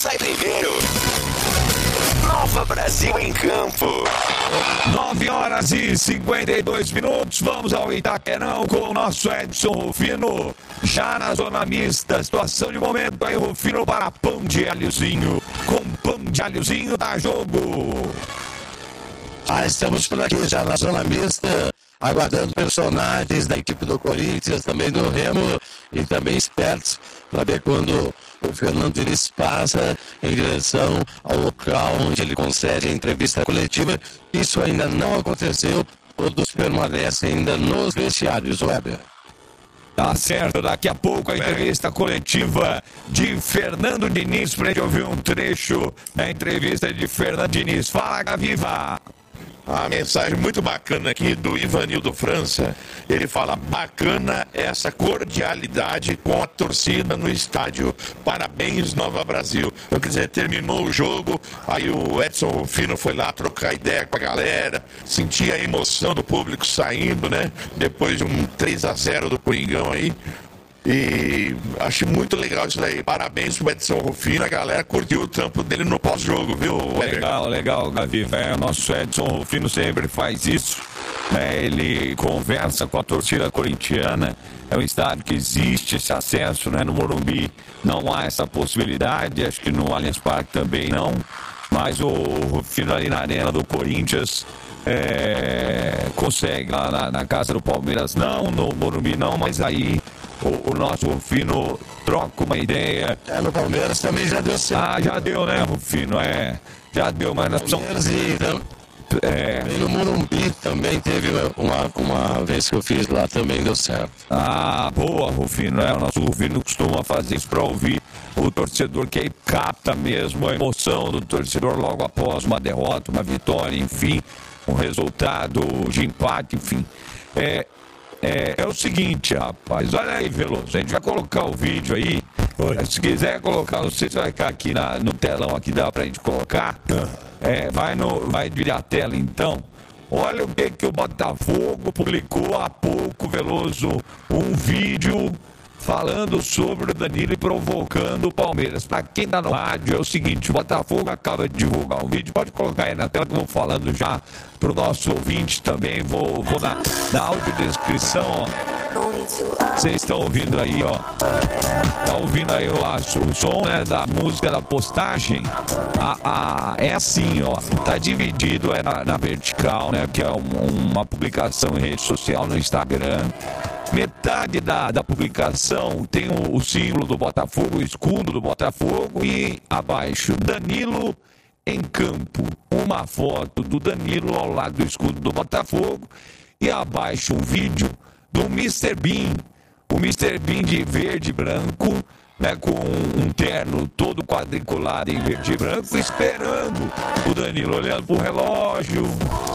sai primeiro. Nova Brasil em campo. 9h52. Vamos ao Itaquerão com o nosso Edson Rufino. Já na zona mista, situação de momento aí, Rufino, para pão de alhozinho. Com pão de alhozinho dá jogo. Estamos por aqui já na zona mista, aguardando personagens da equipe do Corinthians, também do Remo, e também espertos para ver quando o Fernando Diniz passa em direção ao local onde ele concede a entrevista coletiva. Isso ainda não aconteceu, todos permanecem ainda nos vestiários, Weber. Tá certo, daqui a pouco a entrevista coletiva de Fernando Diniz, para gente ouvir um trecho da entrevista de Fernando Diniz. Fala, Gaviva! A mensagem muito bacana aqui do Ivanildo França. Ele fala: bacana essa cordialidade com a torcida no estádio. Parabéns, Nova Brasil. Quer dizer, terminou o jogo, aí o Edson Rufino foi lá trocar ideia com a galera, sentia a emoção do público saindo, né? Depois de um 3-0 do Coringão aí. E acho muito legal isso daí. Parabéns pro Edson Rufino. A galera curtiu o trampo dele no pós-jogo, viu? Legal, Gavi. O nosso Edson Rufino sempre faz isso. Ele conversa com a torcida corintiana. É um estádio que existe esse acesso, né? No Morumbi não há essa possibilidade. Acho que no Allianz Parque também não. Mas o Rufino ali na arena do Corinthians consegue lá na casa do Palmeiras. Não, no Morumbi não, mas aí o nosso Rufino troca uma ideia. No Palmeiras também já deu certo. Já deu, né, Rufino? Já deu, mas nós somos... No Morumbi também teve uma vez que eu fiz lá, também deu certo. Boa, Rufino. O nosso Rufino costuma fazer isso para ouvir o torcedor, que aí capta mesmo a emoção do torcedor logo após uma derrota, uma vitória, enfim, um resultado de empate, enfim. É o seguinte, rapaz, olha aí, Veloso, a gente vai colocar o vídeo aí. Se quiser colocar, não sei se vai ficar aqui no telão, aqui dá pra gente colocar. Vai virar a tela então. Olha o que o Botafogo publicou há pouco, Veloso, um vídeo falando sobre o Danilo e provocando o Palmeiras. Para quem tá no rádio, é o seguinte: o Botafogo acaba de divulgar um vídeo, pode colocar aí na tela que eu vou falando já pro nosso ouvinte também. Vou na audiodescrição, ó. Vocês estão ouvindo aí, ó. Tá ouvindo aí o som, né, da música da postagem? É assim, ó. Tá dividido na vertical, né? Que é uma publicação em rede social no Instagram. Metade da publicação tem o símbolo do Botafogo, o escudo do Botafogo, e abaixo, Danilo em campo. Uma foto do Danilo ao lado do escudo do Botafogo, e abaixo um vídeo do Mr. Bean. O Mr. Bean de verde e branco, né, com um terno todo quadriculado em verde e branco, esperando o Danilo, olhando pro relógio,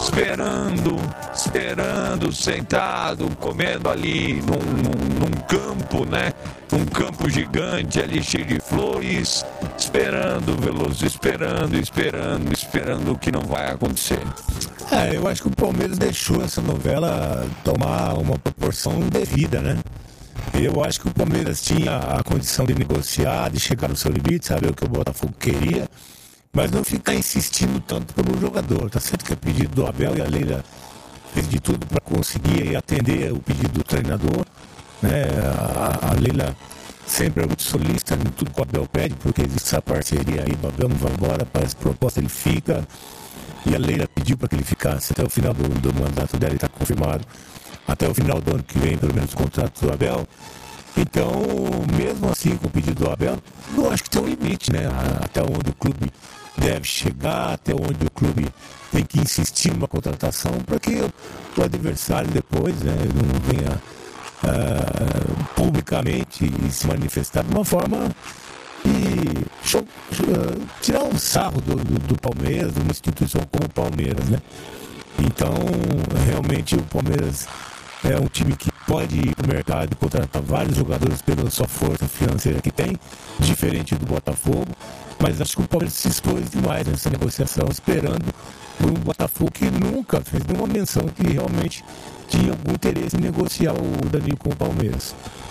esperando, sentado, comendo ali num campo, né? Um campo gigante ali, cheio de flores, esperando, Veloso, esperando o que não vai acontecer. Eu acho que o Palmeiras deixou essa novela tomar uma proporção devida, né? Eu acho que o Palmeiras tinha a condição de negociar, de chegar no seu limite, saber o que o Botafogo queria, mas não ficar insistindo tanto pelo jogador. Tá certo que é pedido do Abel, e a Leila fez de tudo para conseguir atender o pedido do treinador, né? A Leila sempre é muito solícita em tudo que o Abel pede, porque existe essa parceria aí, o Abel não vai embora, para essa proposta ele fica, e a Leila pediu para que ele ficasse até o final do mandato dela, está confirmado até o final do ano que vem, pelo menos, o contrato do Abel. Então, mesmo assim, com o pedido do Abel, eu acho que tem um limite, né? Até onde o clube deve chegar, até onde o clube tem que insistir numa contratação, para que o adversário depois, né, não venha publicamente se manifestar de uma forma e tirar um sarro do Palmeiras, de uma instituição como o Palmeiras, né? Então, realmente, o Palmeiras é um time que pode ir para o mercado e contratar vários jogadores pela sua força financeira que tem, diferente do Botafogo, mas acho que o Palmeiras se expôs demais nessa negociação, esperando por um Botafogo que nunca fez nenhuma menção que realmente tinha algum interesse em negociar o Danilo com o Palmeiras.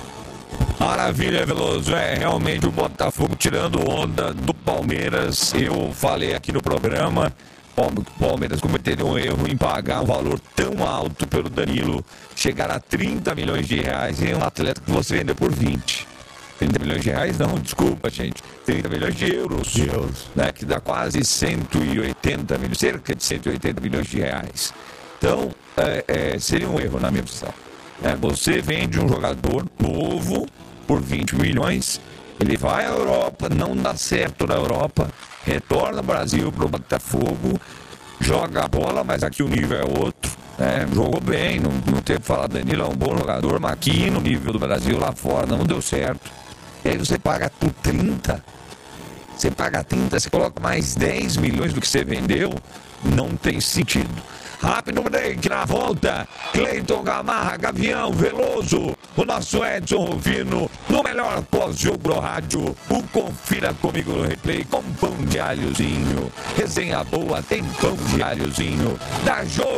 Maravilha, Veloso. É realmente o Botafogo tirando onda do Palmeiras. Eu falei aqui no programa, o Palmeiras cometeria um erro em pagar um valor tão alto pelo Danilo, chegar a 30 milhões de reais em um atleta que você vendeu por 20. 30 milhões de reais? Não, desculpa, gente. 30 milhões de euros. Né, que dá quase 180 milhões, cerca de 180 milhões de reais. Então, seria um erro na minha visão. Você vende um jogador novo por 20 milhões, ele vai à Europa, não dá certo na Europa, retorna ao Brasil para o Botafogo, joga a bola, mas aqui o nível é outro. Jogou bem, não tem que falar, Danilo é um bom jogador, mas aqui no nível do Brasil, lá fora, não deu certo. E aí você paga por 30, você paga 30, você coloca mais 10 milhões do que você vendeu, não tem sentido. Rápido break, na volta, Cleiton Gamarra, Gavião, Veloso, o nosso Edson Rufino, no melhor pós-jogo do rádio, o Confira Comigo no Replay, com pão de alhozinho, resenha boa, tem pão de alhozinho, dá jogo